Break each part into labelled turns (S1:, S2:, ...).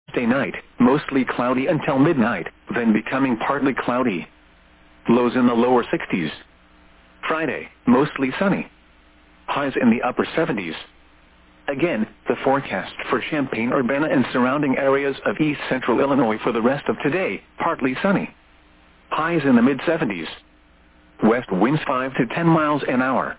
S1: Thursday night, mostly cloudy until midnight, then becoming partly cloudy. Lows in the lower 60s. Friday, mostly sunny. Highs in the upper 70s. Again, the forecast for Champaign-Urbana and surrounding areas of east central Illinois for the rest of today, partly sunny. Highs in the mid-70s. West winds 5 to 10 miles an hour.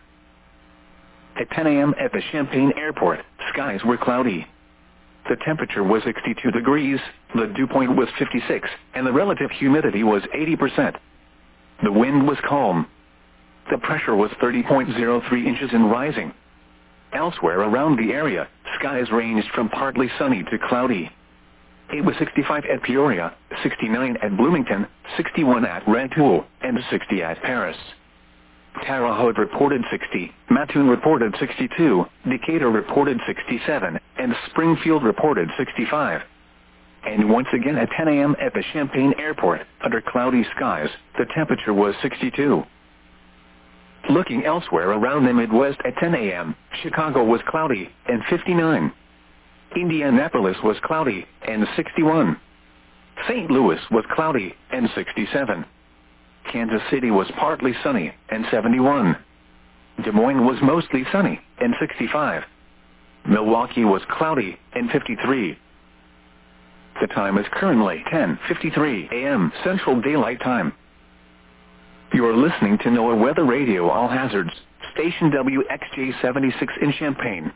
S1: At 10 a.m. at the Champaign Airport, skies were cloudy. The temperature was 62 degrees, the dew point was 56, and the relative humidity was 80%. The wind was calm. The pressure was 30.03 inches and rising. Elsewhere around the area, skies ranged from partly sunny to cloudy. It was 65 at Peoria, 69 at Bloomington, 61 at Rantoul, and 60 at Paris. Terre Haute reported 60, Mattoon reported 62, Decatur reported 67, and Springfield reported 65. And once again at 10 a.m. at the Champaign Airport, under cloudy skies, the temperature was 62. Looking elsewhere around the Midwest at 10 a.m., Chicago was cloudy, and 59. Indianapolis was cloudy, and 61. St. Louis was cloudy, and 67. Kansas City was partly sunny, and 71. Des Moines was mostly sunny, and 65. Milwaukee was cloudy, and 53. The time is currently 10:53 a.m. Central Daylight Time. You are listening to NOAA Weather Radio All Hazards, station WXJ-76 in Champaign.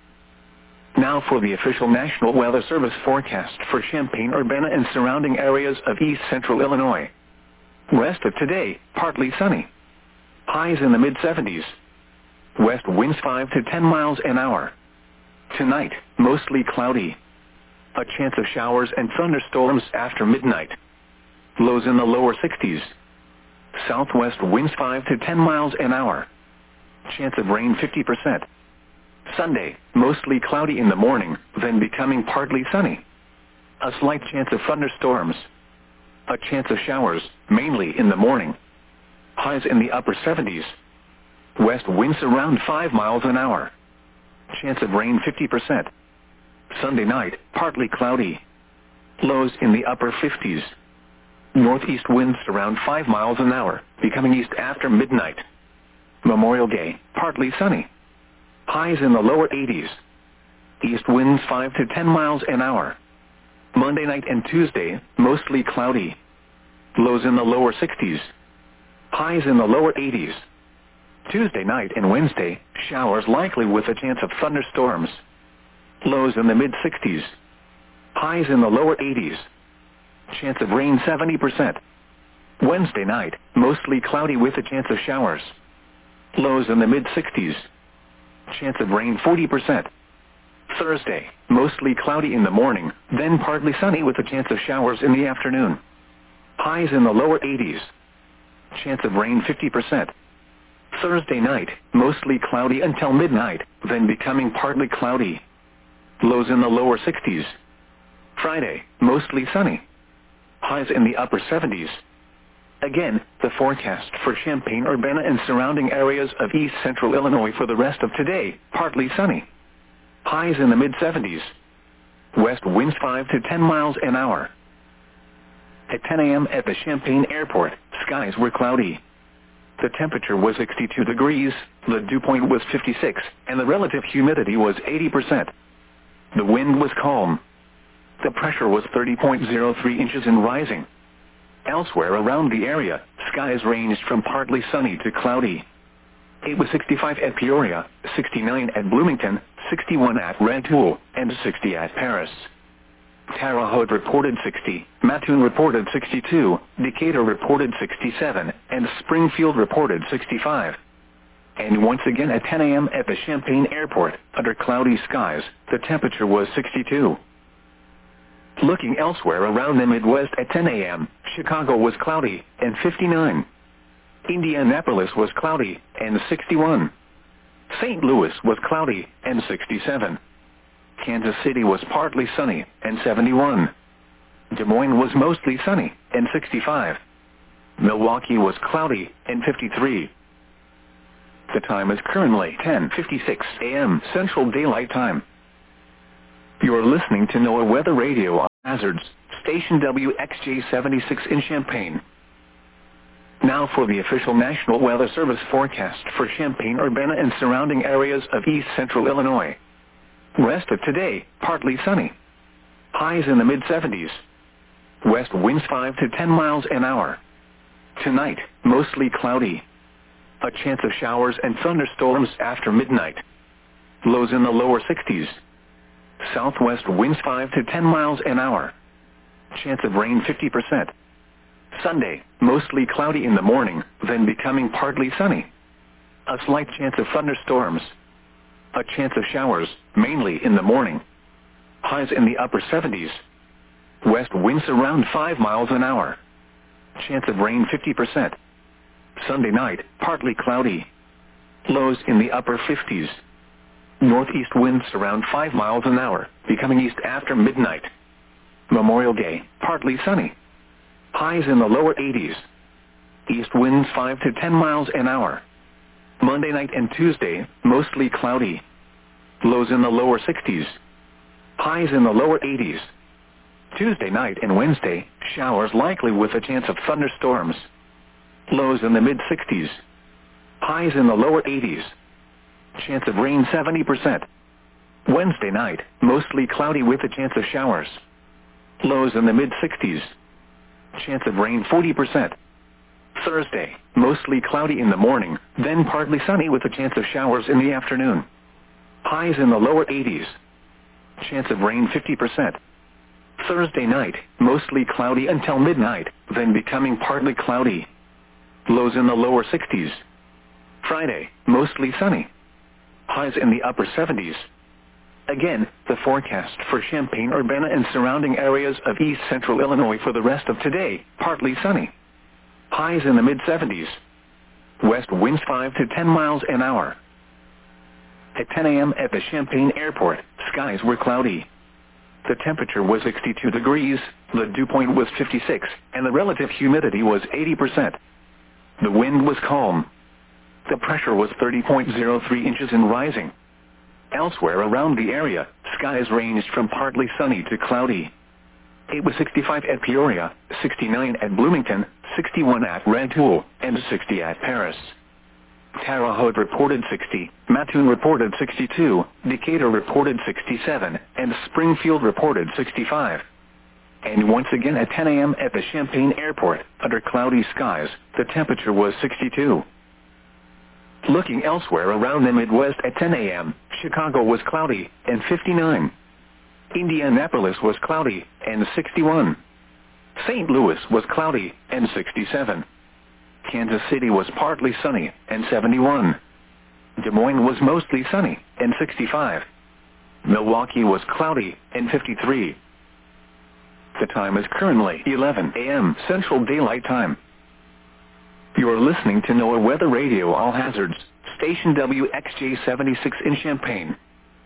S1: Now for the official National Weather Service forecast for Champaign-Urbana and surrounding areas of east central Illinois. Rest of today, partly sunny. Highs in the mid-70s. West winds 5 to 10 miles an hour. Tonight, mostly cloudy. A chance of showers and thunderstorms after midnight. Lows in the lower 60s. Southwest winds 5 to 10 miles an hour. Chance of rain 50%. Sunday, mostly cloudy in the morning, then becoming partly sunny. A slight chance of thunderstorms. A chance of showers, mainly in the morning. Highs in the upper 70s. West winds around 5 miles an hour. Chance of rain 50%. Sunday night, partly cloudy. Lows in the upper 50s. Northeast winds around 5 miles an hour, becoming east after midnight. Memorial Day, partly sunny. Highs in the lower 80s. East winds 5 to 10 miles an hour. Monday night and Tuesday, mostly cloudy. Lows in the lower 60s. Highs in the lower 80s. Tuesday night and Wednesday, showers likely with a chance of thunderstorms. Lows in the mid-60s. Highs in the lower 80s. Chance of rain 70%. Wednesday night, mostly cloudy with a chance of showers. Lows in the mid-60s. Chance of rain 40%. Thursday, mostly cloudy in the morning, then partly sunny with a chance of showers in the afternoon. Highs in the lower 80s. Chance of rain 50%. Thursday night, mostly cloudy until midnight, then becoming partly cloudy. Lows in the lower 60s. Friday, mostly sunny. Highs in the upper 70s. Again, the forecast for Champaign-Urbana and surrounding areas of east central Illinois for the rest of today, partly sunny. Highs in the mid-70s. West winds 5 to 10 miles an hour. At 10 a.m. at the Champaign Airport, skies were cloudy. The temperature was 62 degrees, the dew point was 56, and the relative humidity was 80%. The wind was calm. The pressure was 30.03 inches and rising. Elsewhere around the area, skies ranged from partly sunny to cloudy. It was 65 at Peoria, 69 at Bloomington, 61 at Rantoul, and 60 at Paris. Terre Haute reported 60, Mattoon reported 62, Decatur reported 67, and Springfield reported 65. And once again at 10 a.m. at the Champaign Airport, under cloudy skies, the temperature was 62. Looking elsewhere around the Midwest at 10 a.m., Chicago was cloudy, and 59. Indianapolis was cloudy, and 61. St. Louis was cloudy, and 67. Kansas City was partly sunny, and 71. Des Moines was mostly sunny, and 65. Milwaukee was cloudy, and 53. The time is currently 10:56 a.m. Central Daylight Time. You are listening to NOAA Weather Radio. Hazards, station WXJ76 in Champaign. Now for the official National Weather Service forecast for Champaign-Urbana and surrounding areas of east central Illinois. Rest of today, partly sunny. Highs in the mid-70s. West winds 5 to 10 miles an hour. Tonight, mostly cloudy. A chance of showers and thunderstorms after midnight. Lows in the lower 60s. Southwest winds 5 to 10 miles an hour. Chance of rain 50%. Sunday, mostly cloudy in the morning, then becoming partly sunny. A slight chance of thunderstorms. A chance of showers, mainly in the morning. Highs in the upper 70s. West winds around 5 miles an hour. Chance of rain 50%. Sunday night, partly cloudy. Lows in the upper 50s. Northeast winds around 5 miles an hour, becoming east after midnight. Memorial Day, partly sunny. Highs in the lower 80s. East winds 5 to 10 miles an hour. Monday night and Tuesday, mostly cloudy. Lows in the lower 60s. Highs in the lower 80s. Tuesday night and Wednesday, showers likely with a chance of thunderstorms. Lows in the mid-60s. Highs in the lower 80s. Chance of rain 70%. Wednesday night, mostly cloudy with a chance of showers. Lows in the mid-60s. Chance of rain 40%. Thursday, mostly cloudy in the morning, then partly sunny with a chance of showers in the afternoon. Highs in the lower 80s. Chance of rain 50%. Thursday night, mostly cloudy until midnight, then becoming partly cloudy. Lows in the lower 60s. Friday, mostly sunny. Highs in the upper 70s. Again, the forecast for Champaign-Urbana and surrounding areas of east central Illinois for the rest of today, partly sunny. Highs in the mid-70s. West winds 5 to 10 miles an hour. At 10 a.m. at the Champaign Airport, skies were cloudy. The temperature was 62 degrees, the dew point was 56, and the relative humidity was 80%. The wind was calm. The pressure was 30.03 inches and rising. Elsewhere around the area, skies ranged from partly sunny to cloudy. It was 65 at Peoria, 69 at Bloomington, 61 at Rantoul, and 60 at Paris. Terre Haute reported 60, Mattoon reported 62, Decatur reported 67, and Springfield reported 65. And once again at 10 a.m. at the Champaign Airport, under cloudy skies, the temperature was 62. Looking elsewhere around the Midwest at 10 a.m., Chicago was cloudy, and 59. Indianapolis was cloudy, and 61. St. Louis was cloudy, and 67. Kansas City was partly sunny, and 71. Des Moines was mostly sunny, and 65. Milwaukee was cloudy, and 53. The time is currently 11 a.m. Central Daylight Time. You are listening to NOAA Weather Radio All Hazards, station WXJ76 in Champaign.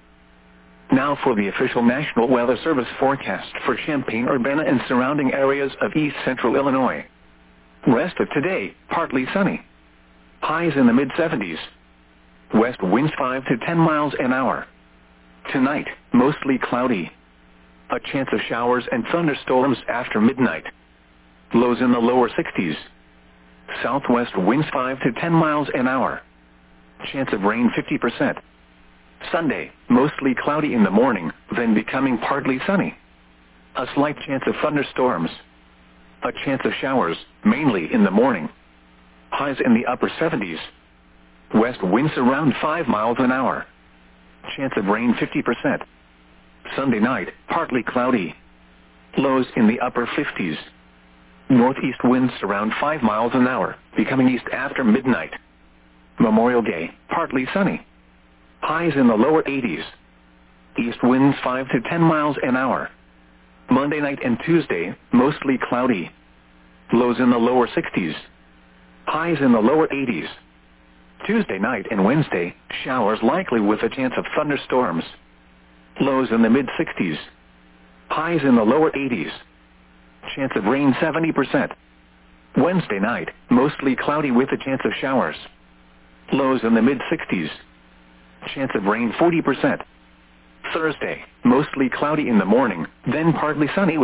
S1: Now for the official National Weather Service forecast for Champaign-Urbana and surrounding areas of east central Illinois. Rest of today, partly sunny. Highs in the mid-70s. West winds 5 to 10 miles an hour. Tonight, mostly cloudy. A chance of showers and thunderstorms after midnight. Lows in the lower 60s. Southwest winds 5 to 10 miles an hour. Chance of rain 50%. Sunday, mostly cloudy in the morning, then becoming partly sunny. A slight chance of thunderstorms. A chance of showers, mainly in the morning. Highs in the upper 70s. West winds around 5 miles an hour. Chance of rain 50%. Sunday night, partly cloudy. Lows in the upper 50s. Northeast winds around 5 miles an hour, becoming east after midnight. Memorial Day, partly sunny. Highs in the lower 80s. East winds 5 to 10 miles an hour. Monday night and Tuesday, mostly cloudy. Lows in the lower 60s. Highs in the lower 80s. Tuesday night and Wednesday, showers likely with a chance of thunderstorms. Lows in the mid-60s. Highs in the lower 80s. Chance of rain 70%. Wednesday night, mostly cloudy with a chance of showers. Lows in the mid-60s. Chance of rain 40%. Thursday, mostly cloudy in the morning, then partly sunny